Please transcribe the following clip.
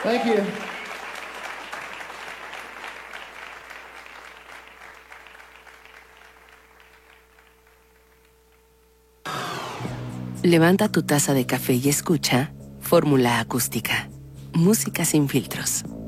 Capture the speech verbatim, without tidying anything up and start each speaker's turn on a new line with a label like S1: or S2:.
S1: Thank you.
S2: Levanta tu taza de café y escucha Fórmula Acústica. Música sin filtros.